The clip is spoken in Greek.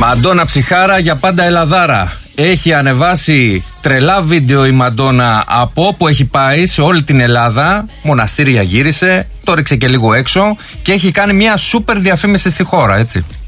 Μαντόνα ψυχάρα για πάντα Ελλαδάρα. Έχει ανεβάσει τρελά βίντεο η Μαντόνα από όπου έχει πάει σε όλη την Ελλάδα. Μοναστήρια γύρισε, το ρίξε και λίγο έξω και έχει κάνει μια σούπερ διαφήμιση στη χώρα, έτσι.